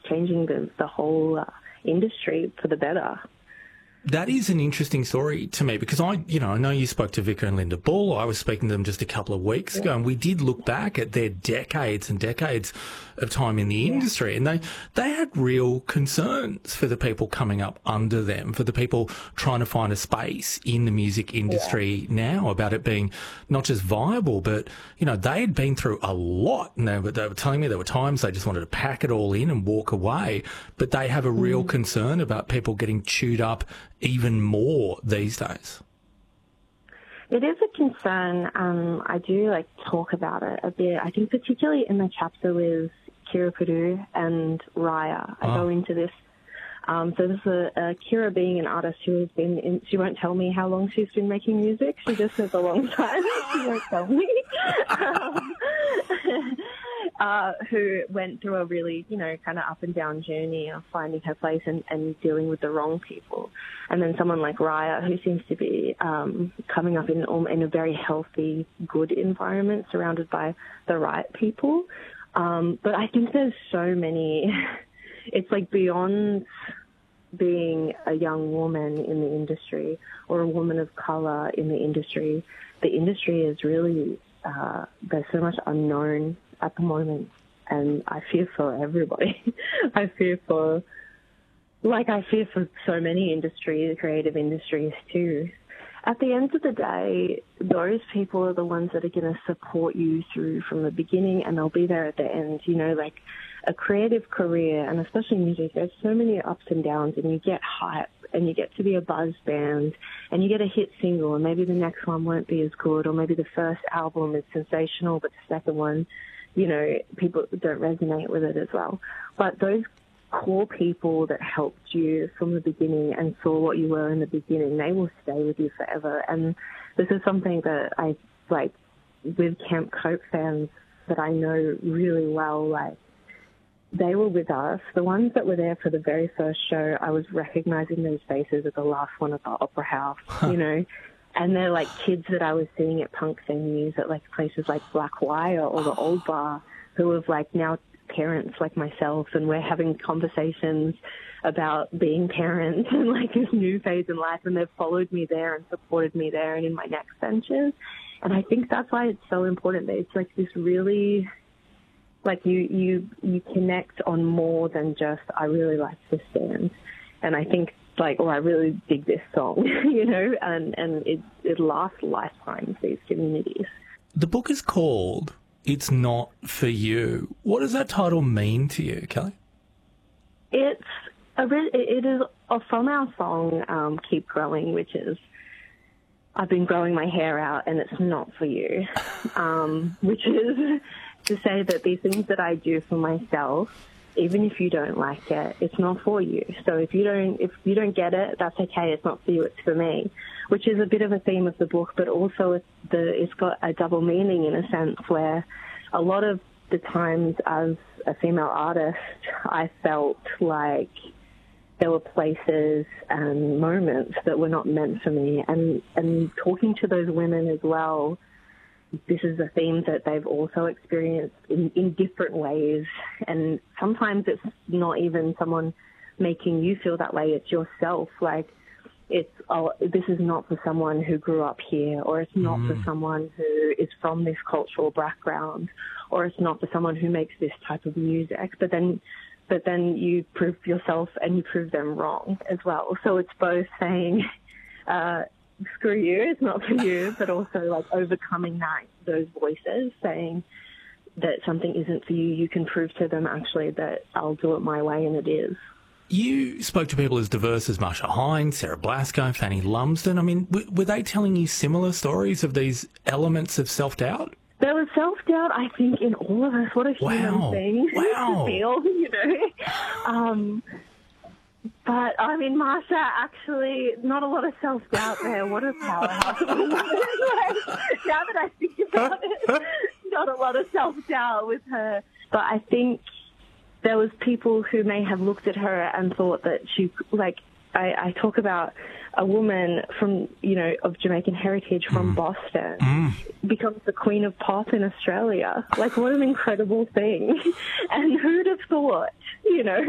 changing the whole industry for the better. That is an interesting story to me because I know you spoke to Vicar and Linda Bull. I was speaking to them just a couple of weeks ago, and we did look back at their decades and decades of time in the industry, and they had real concerns for the people coming up under them, for the people trying to find a space in the music industry now, about it being not just viable, but, they had been through a lot, and they were telling me there were times they just wanted to pack it all in and walk away, but they have a real concern about people getting chewed up even more these days. It is a concern. I do talk about it a bit. I think particularly in the chapter with Kira Purdue and Raya, I go into this. So this is Kira being an artist who has been she won't tell me how long she's been making music. She just says a long time. She won't tell me. Who went through a really, kind of up and down journey of finding her place and dealing with the wrong people. And then someone like Raya, who seems to be coming up in a very healthy, good environment surrounded by the right people. But I think there's so many, it's beyond being a young woman in the industry or a woman of color in the industry. The industry is really, there's so much unknown at the moment, and I fear for everybody. I fear for so many industries, creative industries too. At the end of the day, those people are the ones that are going to support you through from the beginning, and they'll be there at the end. A creative career, and especially music, there's so many ups and downs, and you get hype, and you get to be a buzz band, and you get a hit single, and maybe the next one won't be as good, or maybe the first album is sensational, but the second one, people don't resonate with it as well. But those core people that helped you from the beginning and saw what you were in the beginning, they will stay with you forever. And this is something that I, with Camp Cope fans that I know really well, they were with us. The ones that were there for the very first show, I was recognizing those faces at the last one at the Opera House, And they're kids that I was seeing at punk venues at places like Black Wire or the Old Bar, who have now parents like myself, and we're having conversations about being parents and this new phase in life, and they've followed me there and supported me there and in my next ventures. And I think that's why it's so important that it's this really, you connect on more than just, I really like this band. And I think I really dig this song, and it lasts lifetimes, these communities. The book is called It's Not For You. What does that title mean to you, Kelly? It is from our song, Keep Growing, which is, I've been growing my hair out and it's not for you, which is to say that these things that I do for myself, even if you don't like it, it's not for you. So if you don't get it, that's okay. It's not for you. It's for me, which is a bit of a theme of the book, but also it's got a double meaning in a sense where a lot of the times as a female artist, I felt like there were places and moments that were not meant for me. And talking to those women as well, this is a theme that they've also experienced in different ways. And sometimes it's not even someone making you feel that way, it's yourself. This is not for someone who grew up here, or it's not for someone who is from this cultural background, or it's not for someone who makes this type of music. But then you prove yourself and you prove them wrong as well. So it's both saying, screw you, it's not for you, but also overcoming those voices, saying that something isn't for you. You can prove to them actually that I'll do it my way, and it is. You spoke to people as diverse as Marsha Hines, Sarah Blasco, Fanny Lumsden. I mean, were they telling you similar stories of these elements of self-doubt? There was self-doubt, I think, in all of us. What a human thing to feel, But, I mean, Marsha, actually, not a lot of self-doubt there. What a powerhouse. Now that I think about it, not a lot of self-doubt with her. But I think there was people who may have looked at her and thought that she, I talk about a woman from, of Jamaican heritage from Boston becomes the queen of pop in Australia. What an incredible thing. And who'd have thought,